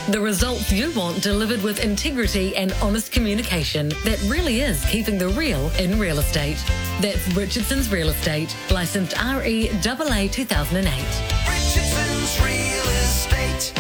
The results you want delivered with integrity and honest communication that really is keeping the real in real estate. That's Richardson's Real Estate, licensed REAA 2008. Richardson's Real Estate.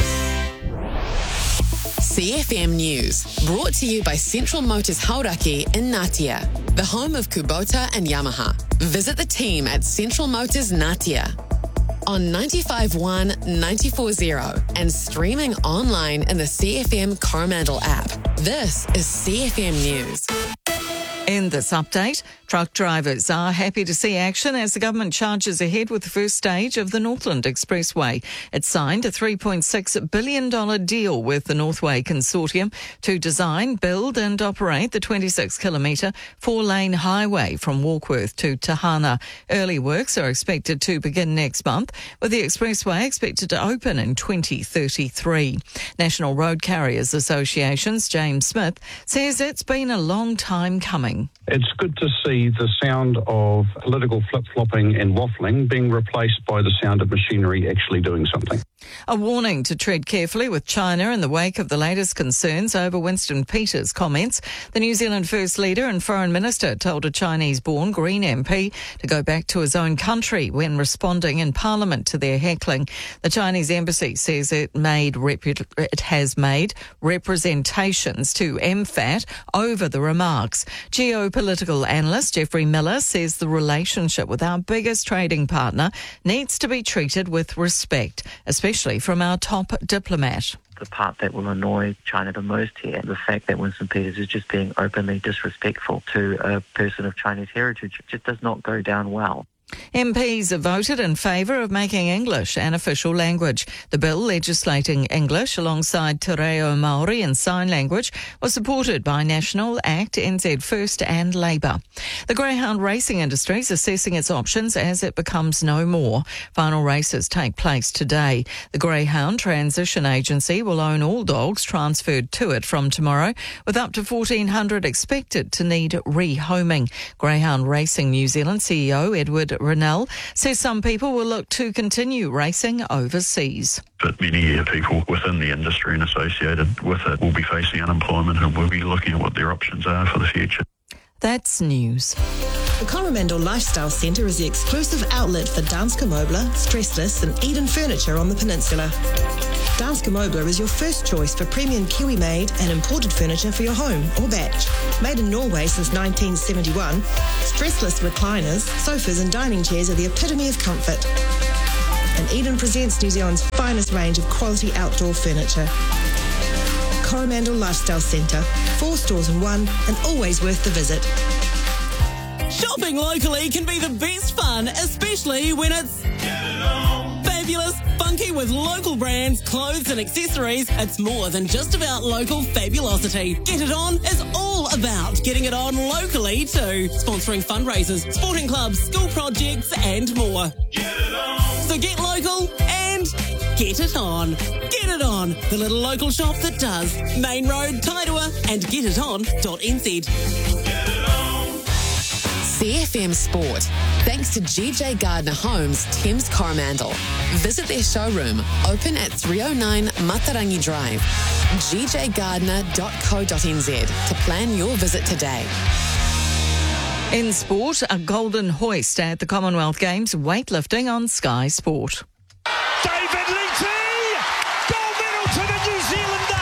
CFM News, brought to you by Central Motors Hauraki in Ngatea, the home of Kubota and Yamaha. Visit the team at Central Motors Ngatea on 95.1, 94.0 and streaming online in the CFM Coromandel app. This is CFM News. In this update, truck drivers are happy to see action as the government charges ahead with the first stage of the Northland Expressway. It signed a $3.6 billion deal with the Northway Consortium to design, build and operate the 26-kilometre four-lane highway from Warkworth to Tahana. Early works are expected to begin next month, with the expressway expected to open in 2033. National Road Carriers Association's James Smith says it's been a long time coming. It's good to see the sound of political flip-flopping and waffling being replaced by the sound of machinery actually doing something. A warning to tread carefully with China in the wake of the latest concerns over Winston Peters' comments. The New Zealand First Leader and Foreign Minister told a Chinese-born Green MP to go back to his own country when responding in Parliament to their heckling. The Chinese embassy says it has made representations to MFAT over the remarks. Geopolitical analyst Geoffrey Miller says the relationship with our biggest trading partner needs to be treated with respect, especially from our top diplomat. The part that will annoy China the most here, the fact that Winston Peters is just being openly disrespectful to a person of Chinese heritage, just does not go down well. MPs have voted in favour of making English an official language. The bill legislating English alongside Te Reo Māori and Sign Language was supported by National, ACT, NZ First and Labour. The greyhound racing industry is assessing its options as it becomes no more. Final races take place today. The Greyhound Transition Agency will own all dogs transferred to it from tomorrow, with up to 1,400 expected to need rehoming. Greyhound Racing New Zealand CEO Edward Rennell says some people will look to continue racing overseas. But many people within the industry and associated with it will be facing unemployment and will be looking at what their options are for the future. That's news. The Coromandel Lifestyle Centre is the exclusive outlet for Danske Møbler, Stressless and Eden Furniture on the peninsula. Danske Møbler is your first choice for premium Kiwi-made and imported furniture for your home or batch. Made in Norway since 1971, stressless recliners, sofas and dining chairs are the epitome of comfort. And Eden presents New Zealand's finest range of quality outdoor furniture. Coromandel Lifestyle Centre, 4 stores in one and always worth the visit. Shopping locally can be the best fun, especially when it's fabulous, funky with local brands, clothes and accessories. It's more than just about local fabulosity. Get It On is all about getting it on locally too. Sponsoring fundraisers, sporting clubs, school projects and more. So get local and get it on. Get It On, the little local shop that does. Main Road, Tairua and getiton.nz. CFM Sport, thanks to GJ Gardner Homes, Thames Coromandel. Visit their showroom, open at 309 Matarangi Drive, gjgardner.co.nz to plan your visit today. In sport, a golden hoist at the Commonwealth Games weightlifting on Sky Sport. David Leite! Gold medal to the New Zealander!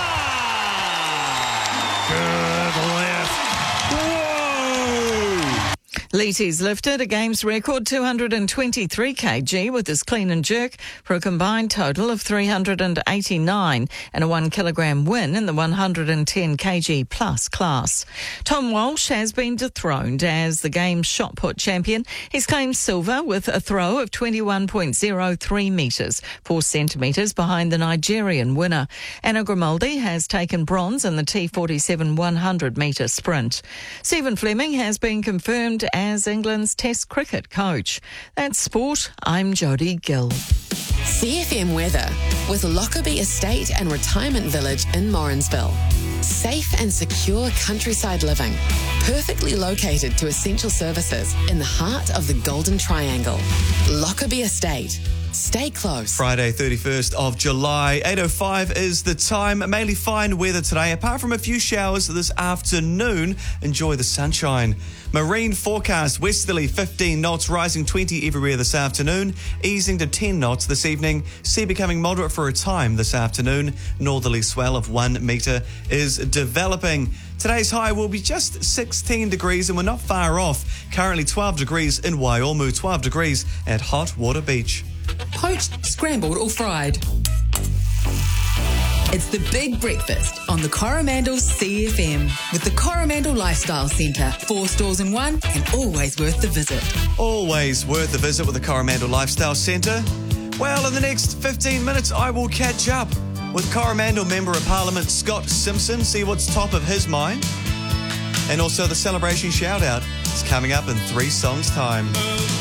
Good lift. Whoa! Leite's lifted a games record 223 kg with his clean and jerk for a combined total of 389 and a 1 kilogram win in the 110 kg plus class. Tom Walsh has been dethroned as the game's shot put champion. He's claimed silver with a throw of 21.03 metres, 4 centimetres behind the Nigerian winner. Anna Grimaldi has taken bronze in the T47 100 metre sprint. Stephen Fleming has been confirmed as England's Test cricket coach. That's sport. I'm Jodie Gill. CFM weather with Lockerbie Estate and Retirement Village in Morrinsville. Safe and secure countryside living, perfectly located to essential services in the heart of the Golden Triangle. Lockerbie Estate. Stay close. Friday, 31st of July, 8:05 is the time. Mainly fine weather today, apart from a few showers this afternoon. Enjoy the sunshine. Marine forecast, westerly 15 knots, rising 20 everywhere this afternoon, easing to 10 knots this evening. Sea becoming moderate for a time this afternoon. Northerly swell of 1 metre is developing. Today's high will be just 16 degrees and we're not far off. Currently 12 degrees in Waiomou, 12 degrees at Hot Water Beach. Poached, scrambled or fried. It's the big breakfast on the Coromandel CFM with the Coromandel Lifestyle Centre. 4 stores in one and always worth the visit. Always worth the visit with the Coromandel Lifestyle Centre. Well, in the next 15 minutes, I will catch up with Coromandel Member of Parliament Scott Simpson, see what's top of his mind. And also the celebration shout-out is coming up in 3 songs' time.